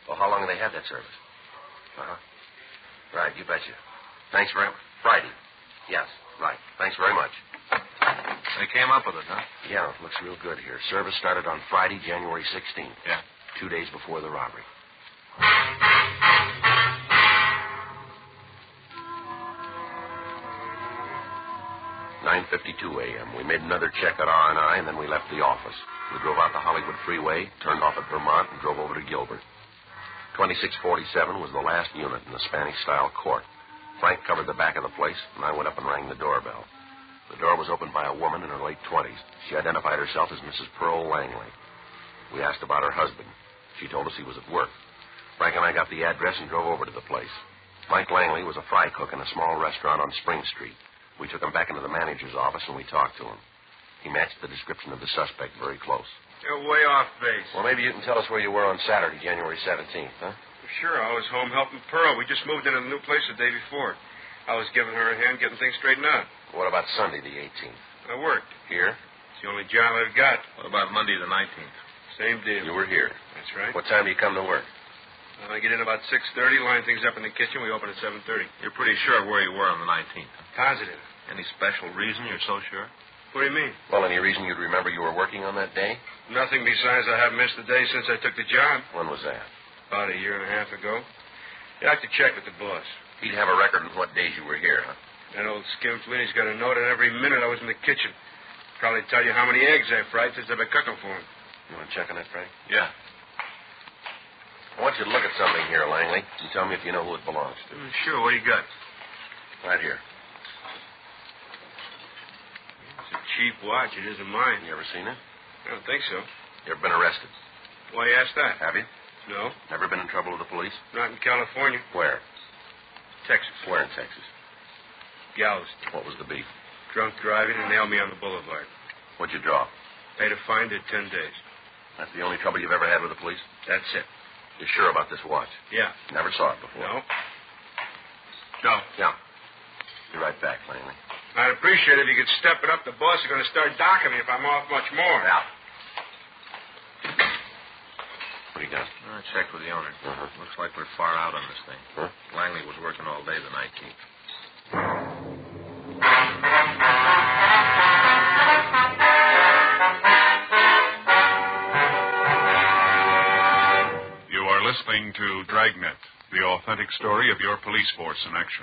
Well, how long have they had that service? Uh-huh. Right, you betcha. Thanks very much. Friday. Yes, right. Thanks very much. They came up with it, huh? Yeah, looks real good here. Service started on Friday, January 16th. Yeah. 2 days before the robbery. "9:52 a.m. We made another check at R&I, and then we left the office. We drove out the Hollywood Freeway, turned off at Vermont, and drove over to Gilbert. 2647 was the last unit in the Spanish-style court. Frank covered the back of the place, and I went up and rang the doorbell. The door was opened by a woman in her late 20s. She identified herself as Mrs. Pearl Langley. We asked about her husband. She told us he was at work. Frank and I got the address and drove over to the place. Mike Langley was a fry cook in a small restaurant on Spring Street. We took him back into the manager's office, and we talked to him. He matched the description of the suspect very close. You're way off base. Well, maybe you can tell us where you were on Saturday, January 17th, huh? Sure, I was home helping Pearl. We just moved into the new place the day before. I was giving her a hand getting things straightened out. What about Sunday, the 18th? I worked. Here? It's the only job I've got. What about Monday the 19th? Same deal. You were here. That's right. What time do you come to work? I get in about 6:30, line things up in the kitchen. We open at 7:30. You're pretty sure where you were on the 19th. Positive. Any special reason you're so sure? What do you mean? Well, any reason you'd remember you were working on that day? Nothing besides I haven't missed a day since I took the job. When was that? About a year and a half ago. You have to check with the boss. He'd have a record of what days you were here, huh? That old skinflint's got a note on every minute I was in the kitchen. Probably tell you how many eggs I fried since I've been cooking for him. You want to check on that, Frank? Yeah. I want you to look at something here, Langley, and tell me if you know who it belongs to. Sure, what do you got? Right here. It's a cheap watch. It isn't mine. You ever seen it? I don't think so. You ever been arrested? Why you ask that? Have you? No, Never been in trouble with the police? not in California. Where? Texas. Where in Texas? Galveston. What was the beef? Drunk driving and nailed me on the boulevard. What'd you draw? Paid a fine, did 10 days. That's the only trouble you've ever had with the police? That's it. You're sure about this watch? Yeah. Never saw it before? No. Yeah. Be right back, Langley. I'd appreciate it if you could step it up. The boss is going to start docking me if I'm off much more. Yeah. What do you got? I checked with the owner. Uh-huh. Looks like we're far out on this thing. Huh? Langley was working all day the 19th. You are listening to Dragnet, the authentic story of your police force in action.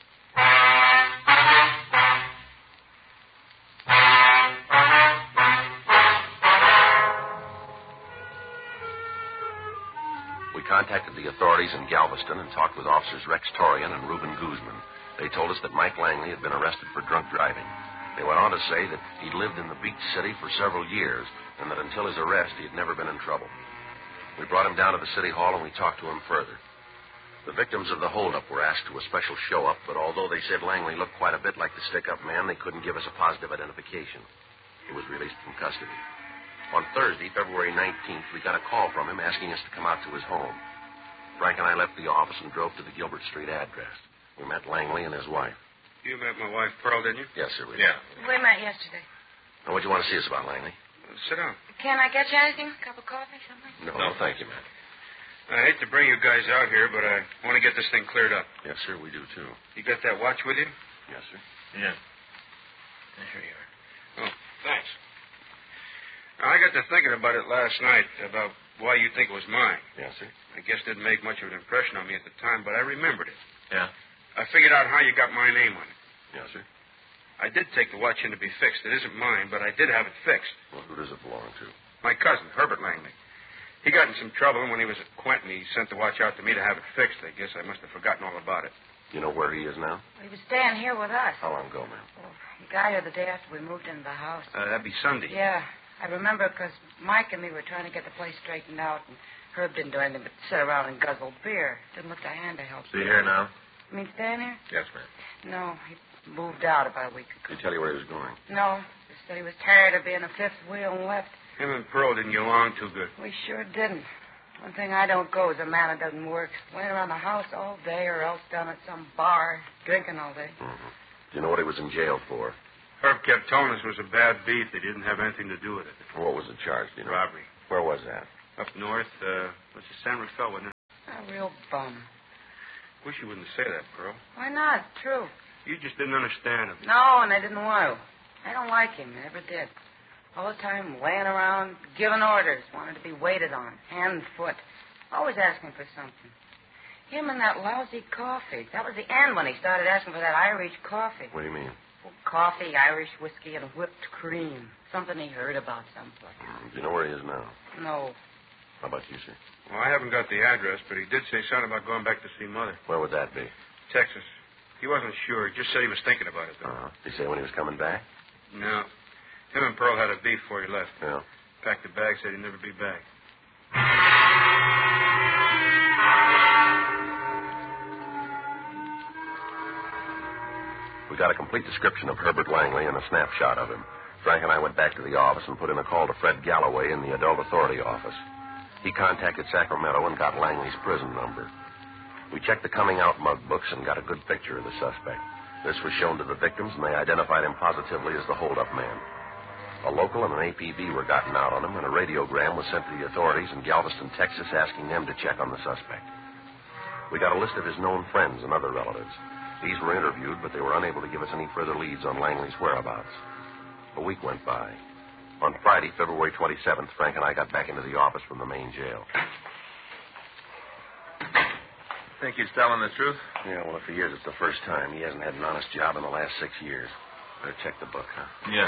We contacted the authorities in Galveston and talked with officers Rex Torian and Reuben Guzman. They told us that Mike Langley had been arrested for drunk driving. They went on to say that he'd lived in the beach city for several years and that until his arrest he had never been in trouble. We brought him down to the city hall and we talked to him further. The victims of the holdup were asked to a special show-up, but although they said Langley looked quite a bit like the stick-up man, they couldn't give us a positive identification. He was released from custody. On Thursday, February 19th, we got a call from him asking us to come out to his home. Frank and I left the office and drove to the Gilbert Street address. We met Langley and his wife. You met my wife, Pearl, didn't you? Yes, sir, we Yeah. We met yesterday. Now, what'd you want to see us about, Langley? Sit down. Can I get you anything? A cup of coffee, something? No, thank you, man. I hate to bring you guys out here, but I want to get this thing cleared up. Yes, sir, we do, too. You got that watch with you? Yes, sir. Yeah. Here you are. Oh, thanks. Now, I got to thinking about it last night, about why you think it was mine. Yes, sir. I guess it didn't make much of an impression on me at the time, but I remembered it. Yeah? I figured out how you got my name on it. Yes, sir. I did take the watch in to be fixed. It isn't mine, but I did have it fixed. Well, who does it belong to? My cousin, Herbert Langley. He got in some trouble, and when he was at Quentin, he sent the watch out to me to have it fixed. I guess I must have forgotten all about it. You know where he is now? He was staying here with us. How long ago, ma'am? Well, he got here the day after we moved into the house. That'd be Sunday. Yeah, I remember because Mike and me were trying to get the place straightened out, and Herb didn't do anything but sit around and guzzle beer. Didn't look to hand to help. Is he here now? You mean staying here? Yes, ma'am. No, he moved out about a week ago. Did he tell you where he was going? No, just said he was tired of being a fifth wheel and left. Him and Pearl didn't get along too good. We sure didn't. One thing I don't go is a man that doesn't work. Laying around the house all day or else down at some bar, drinking all day. Mm-hmm. Do you know what he was in jail for? Herb kept telling us it was a bad beat. They didn't have anything to do with it. What was the charge, do you know? Robbery. Where was that? Up north, was it San Rafael, wasn't it? A real bum. Wish you wouldn't say that, Pearl. Why not? It's true. You just didn't understand him. No, and I didn't want to. I don't like him. Never did. All the time laying around, giving orders, wanted to be waited on, hand and foot. Always asking for something. Him and that lousy coffee. That was the end when he started asking for that Irish coffee. What do you mean? Well, coffee, Irish whiskey, and whipped cream. Something he heard about someplace. Do you know where he is now? No. How about you, sir? Well, I haven't got the address, but he did say something about going back to see Mother. Where would that be? Texas. He wasn't sure. He just said he was thinking about it, though. Did he say when he was coming back? No. Him and Pearl had a beef before he left. Yeah. Packed the bag, said he'd never be back. We got a complete description of Herbert Langley and a snapshot of him. Frank and I went back to the office and put in a call to Fred Galloway in the Adult Authority office. He contacted Sacramento and got Langley's prison number. We checked the coming out mug books and got a good picture of the suspect. This was shown to the victims, and they identified him positively as the holdup man. A local and an APB were gotten out on him, and a radiogram was sent to the authorities in Galveston, Texas, asking them to check on the suspect. We got a list of his known friends and other relatives. These were interviewed, but they were unable to give us any further leads on Langley's whereabouts. A week went by. On Friday, February 27th, Frank and I got back into the office from the main jail. Think he's telling the truth? Yeah, well, if he is, it's the first time. He hasn't had an honest job in the last 6 years. Better check the book, huh? Yeah.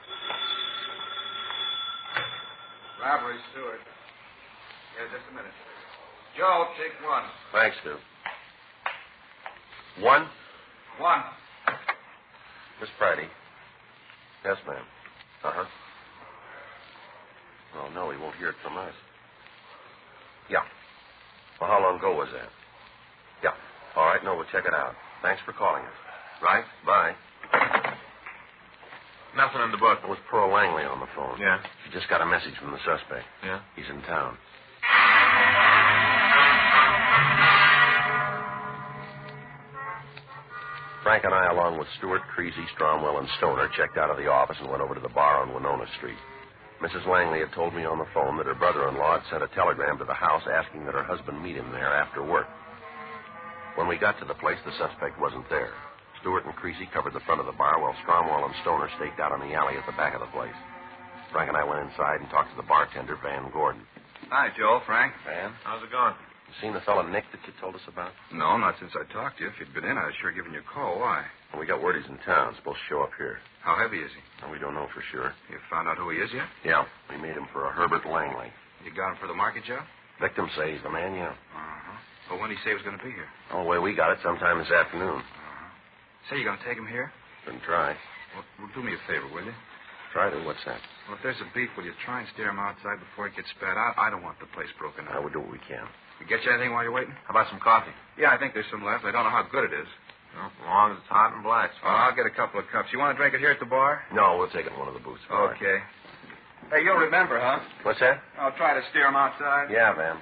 Robbery, Stewart. Yeah, just a minute. Joe, take one. Thanks, Stu. One? One. Miss Friday. Yes, ma'am. Uh-huh. Oh, no, he won't hear it from us. Yeah. Well, how long ago was that? Yeah. All right, no, we'll check it out. Thanks for calling us. Right? Bye. Nothing in the book. It was Pearl Langley on the phone. Yeah. She just got a message from the suspect. Yeah? He's in town. Frank and I, along with Stewart, Creasy, Stromwell, and Stoner, checked out of the office and went over to the bar on Winona Street. Mrs. Langley had told me on the phone that her brother-in-law had sent a telegram to the house asking that her husband meet him there after work. When we got to the place, the suspect wasn't there. Stewart and Creasy covered the front of the bar while Stromwell and Stoner staked out on the alley at the back of the place. Frank and I went inside and talked to the bartender, Van Gordon. Hi, Joe. Frank. Van, How's it going? you seen the fellow Nick that you told us about? No, not since I talked to you. If you'd been in, I'd sure given you a call. Why? Well, we got word he's in town. Supposed to show up here. How heavy is he? And we don't know for sure. You found out who he is yet? Yeah, we made him for a Herbert Langley. You got him for the market, Joe? Victims say he's the man, yeah. Uh-huh. Well, when did he say he was going to be here? Oh, the way we got it, sometime this afternoon. Say, you going to take him here? Then try. Well, do me a favor, will you? Try to. What's that? Well, if there's a beef, will you try and steer him outside before he gets spat out? I don't want the place broken up. We'll do what we can. We get you anything while you're waiting? How about some coffee? Yeah, I think there's some left. I don't know how good it is. Well, as long as it's hot and black. Oh, I'll get a couple of cups. You want to drink it here at the bar? No, we'll take it in one of the booths. All right. Okay. Hey, you'll remember, huh? What's that? I'll try to steer him outside. Yeah, Van.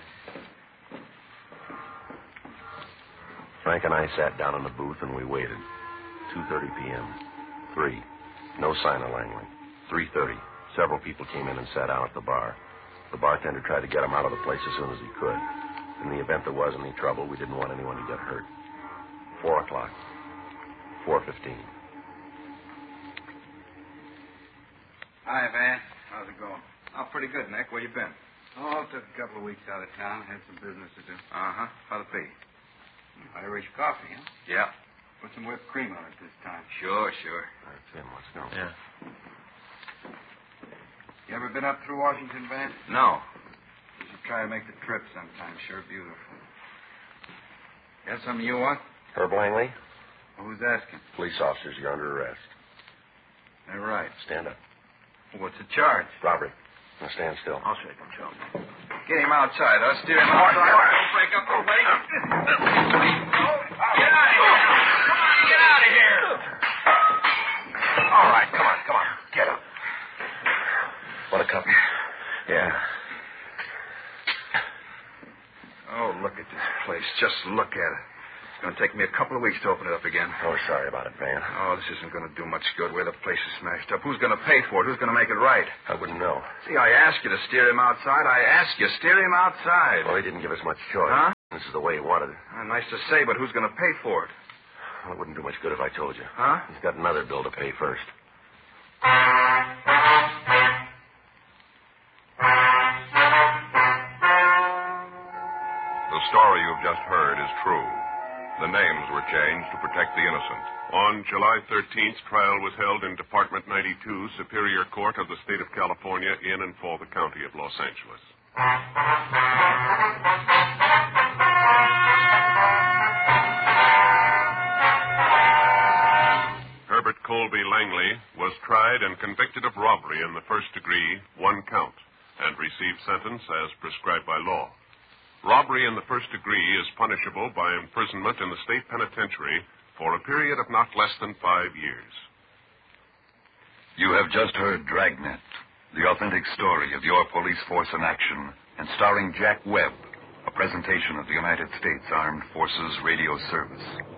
Frank and I sat down in the booth and we waited. 2:30 p.m. 3. No sign of Langley. 3:30. Several people came in and sat down at the bar. The bartender tried to get him out of the place as soon as he could. In the event there was any trouble, we didn't want anyone to get hurt. 4 o'clock. 4:15. Hi, Van. How's it going? Oh, pretty good, Nick. Where you been? Oh, took a couple of weeks out of town. Had some business to do. Uh-huh. How'd it be? Irish coffee, huh? Yeah. Put some whipped cream on it this time. Sure. That's him. Let's go. Yeah. You ever been up through Washington, Van? No. You should try to make the trip sometime. Sure beautiful. Got something you want? Herb Langley? Who's asking? Police officers, you're under arrest. They're right. Stand up. What's the charge? Robbery. Now stand still. I'll shake him, Joe. Get him outside. I'll steer him outside. Don't break up the way. Get out of here. Come on, get out of here. All right, come on. Get up. Want a cup? Yeah. Oh, look at this place. Just look at it. It's going to take me a couple of weeks to open it up again. Oh, sorry about it, Van. Oh, this isn't going to do much good where the place is smashed up. Who's going to pay for it? Who's going to make it right? I wouldn't know. See, I asked you to steer him outside. I asked you, steer him outside. Well, he didn't give us much choice. Huh? This is the way he wanted it. Nice to say, but who's going to pay for it? Well, it wouldn't do much good if I told you. Huh? He's got another bill to pay first. The story you've just heard is true. The names were changed to protect the innocent. On July 13th, trial was held in Department 92, Superior Court of the State of California, in and for the County of Los Angeles. Herbert Colby Langley was tried and convicted of robbery in the first degree, 1 count, and received sentence as prescribed by law. Robbery in the first degree is punishable by imprisonment in the state penitentiary for a period of not less than 5 years. You have just heard Dragnet, the authentic story of your police force in action, and starring Jack Webb, a presentation of the United States Armed Forces Radio Service.